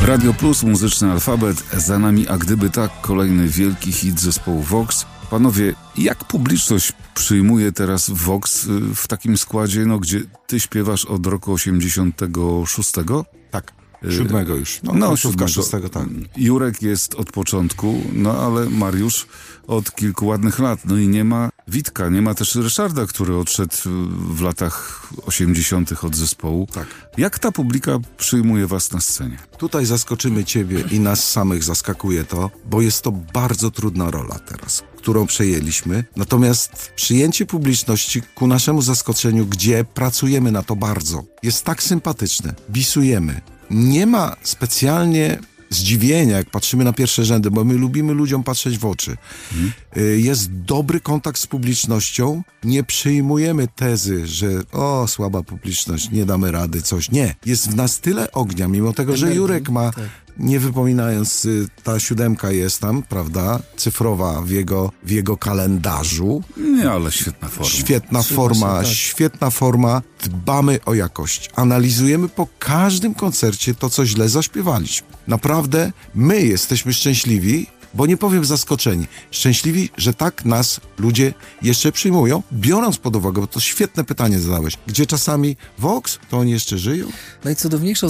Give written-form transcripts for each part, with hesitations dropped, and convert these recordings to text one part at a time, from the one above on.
Radio Plus, muzyczny alfabet, za nami A Gdyby Tak, kolejny wielki hit zespołu Vox. Panowie, jak publiczność przyjmuje teraz Vox w takim składzie, gdzie ty śpiewasz od roku 86? Tak. 7 już. Końcówka 6, tak. Jurek jest od początku, ale Mariusz od kilku ładnych lat. I nie ma Witka, nie ma też Ryszarda, który odszedł w latach 80. od zespołu. Tak. Jak ta publika przyjmuje was na scenie? Tutaj zaskoczymy ciebie i nas samych zaskakuje to, bo jest to bardzo trudna rola teraz, którą przejęliśmy. Natomiast przyjęcie publiczności ku naszemu zaskoczeniu, gdzie pracujemy na to bardzo, jest tak sympatyczne. Bisujemy. Nie ma specjalnie zdziwienia, jak patrzymy na pierwsze rzędy, bo my lubimy ludziom patrzeć w oczy. Jest dobry kontakt z publicznością. Nie przyjmujemy tezy, że słaba publiczność, nie damy rady, coś. Nie. Jest w nas tyle ognia, mimo tego, że Jurek ma... Tak. Nie wypominając, ta 7 jest tam, prawda, cyfrowa w jego kalendarzu. Nie, ale świetna forma. Świetna forma. Dbamy o jakość. Analizujemy po każdym koncercie to, co źle zaśpiewaliśmy. Naprawdę, my jesteśmy szczęśliwi, bo nie powiem zaskoczeni, szczęśliwi, że tak nas ludzie jeszcze przyjmują, biorąc pod uwagę, bo to świetne pytanie zadałeś, gdzie czasami Vox, to oni jeszcze żyją? Najcudowniejszą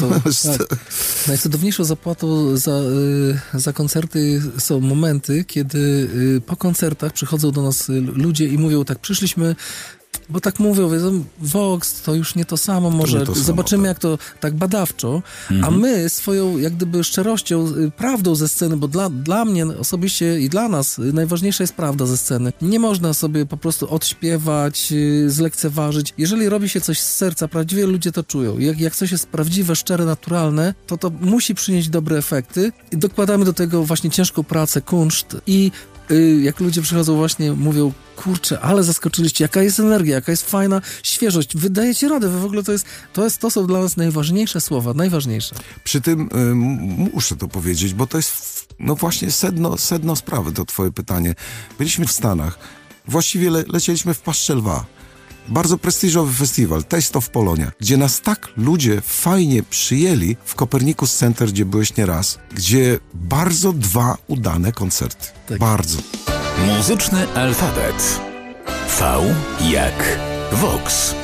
zapłatą za koncerty są momenty, kiedy po koncertach przychodzą do nas ludzie i mówią tak, przyszliśmy, bo tak mówią, Vox to już nie to samo, może zobaczymy jak to tak badawczo, a my swoją jak gdyby szczerością, prawdą ze sceny, bo dla mnie osobiście i dla nas najważniejsza jest prawda ze sceny. Nie można sobie po prostu odśpiewać, zlekceważyć. Jeżeli robi się coś z serca, prawdziwie ludzie to czują. Jak coś jest prawdziwe, szczere, naturalne, to musi przynieść dobre efekty i dokładamy do tego właśnie ciężką pracę, kunszt i jak ludzie przychodzą właśnie, mówią, kurczę, ale zaskoczyliście, jaka jest energia, jaka jest fajna świeżość, wydajecie radę, w ogóle to są dla nas najważniejsze słowa, najważniejsze. Przy tym muszę to powiedzieć, bo to jest właśnie sedno sprawy, to twoje pytanie. Byliśmy w Stanach, właściwie lecieliśmy w Paszczelwa. Bardzo prestiżowy festiwal, Taste of Polonia, gdzie nas tak ludzie fajnie przyjęli w Copernicus Center, gdzie byłeś nieraz, gdzie bardzo 2 udane koncerty. Tak. Bardzo. Muzyczny alfabet. V jak Vox.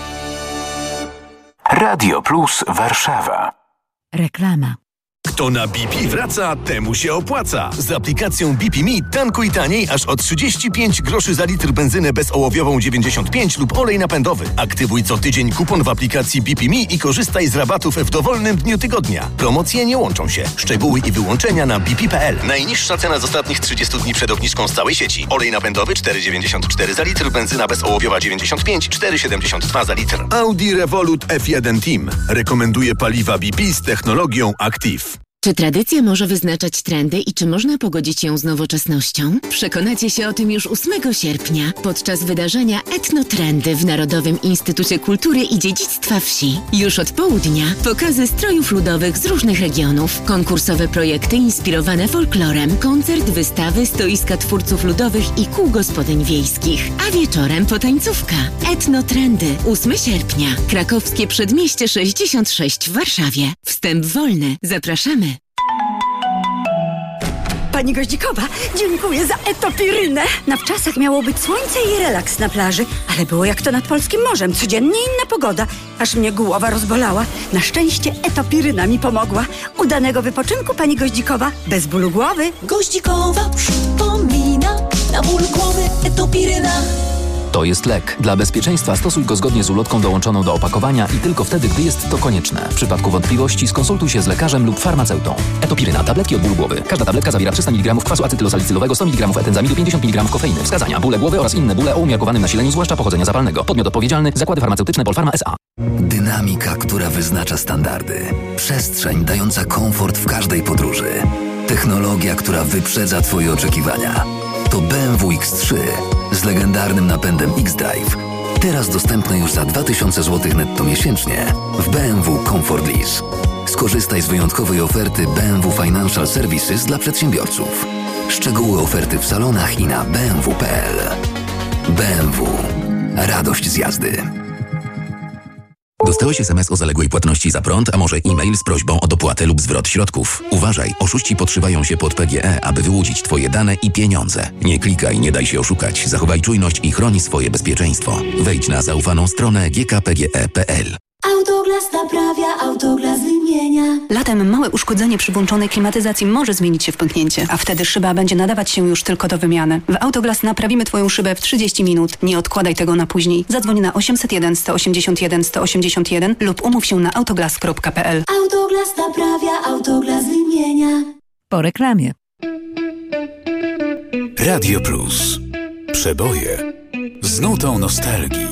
Radio Plus Warszawa. Reklama. Kto na BP wraca, temu się opłaca. Z aplikacją BP Me tankuj taniej aż o 35 groszy za litr benzynę bezołowiową 95 lub olej napędowy. Aktywuj co tydzień kupon w aplikacji BP Me i korzystaj z rabatów w dowolnym dniu tygodnia. Promocje nie łączą się. Szczegóły i wyłączenia na bp.pl. Najniższa cena z ostatnich 30 dni przed obniżką z całej sieci. Olej napędowy 4,94 za litr, benzyna bezołowiowa 95, 4,72 za litr. Audi Revolut F1 Team rekomenduje paliwa BP z technologią Active. Czy tradycja może wyznaczać trendy i czy można pogodzić ją z nowoczesnością? Przekonacie się o tym już 8 sierpnia podczas wydarzenia Etnotrendy w Narodowym Instytucie Kultury i Dziedzictwa Wsi. Już od południa pokazy strojów ludowych z różnych regionów, konkursowe projekty inspirowane folklorem, koncert, wystawy, stoiska twórców ludowych i kół gospodyń wiejskich. A wieczorem potańcówka. Etnotrendy. 8 sierpnia. Krakowskie Przedmieście 66 w Warszawie. Wstęp wolny. Zapraszamy. Pani Goździkowa, dziękuję za etopirynę. Na wczasach miało być słońce i relaks na plaży, ale było jak to nad polskim morzem. Codziennie inna pogoda. Aż mnie głowa rozbolała. Na szczęście etopiryna mi pomogła. Udanego wypoczynku, pani Goździkowa, bez bólu głowy. Goździkowa przypomina, na ból głowy etopiryna. To jest lek. Dla bezpieczeństwa stosuj go zgodnie z ulotką dołączoną do opakowania i tylko wtedy, gdy jest to konieczne. W przypadku wątpliwości skonsultuj się z lekarzem lub farmaceutą. Etopiryna. Tabletki od bólu głowy. Każda tabletka zawiera 300 mg kwasu acetylosalicylowego, 100 mg etenzamidu, 50 mg kofeiny. Wskazania: bóle głowy oraz inne bóle o umiarkowanym nasileniu, zwłaszcza pochodzenia zapalnego. Podmiot odpowiedzialny: Zakłady Farmaceutyczne Polpharma S.A. Dynamika, która wyznacza standardy. Przestrzeń dająca komfort w każdej podróży. Technologia, która wyprzedza Twoje oczekiwania. To BMW X3 z legendarnym napędem X-Drive. Teraz dostępny już za 2000 zł netto miesięcznie w BMW Comfort Lease. Skorzystaj z wyjątkowej oferty BMW Financial Services dla przedsiębiorców. Szczegóły oferty w salonach i na bmw.pl. BMW. Radość z jazdy. Dostałeś SMS o zaległej płatności za prąd, a może e-mail z prośbą o dopłatę lub zwrot środków. Uważaj, oszuści podszywają się pod PGE, aby wyłudzić Twoje dane i pieniądze. Nie klikaj, nie daj się oszukać. Zachowaj czujność i chroni swoje bezpieczeństwo. Wejdź na zaufaną stronę gkpge.pl. Autoglas naprawia, Autoglas wymienia. Latem małe uszkodzenie przy włączonej klimatyzacji może zmienić się w pęknięcie, a wtedy szyba będzie nadawać się już tylko do wymiany. W Autoglas naprawimy Twoją szybę w 30 minut. Nie odkładaj tego na później. Zadzwoń na 801 181 181 lub umów się na autoglas.pl. Autoglas naprawia, Autoglas wymienia. Po reklamie. Radio Plus. Przeboje z nutą nostalgii.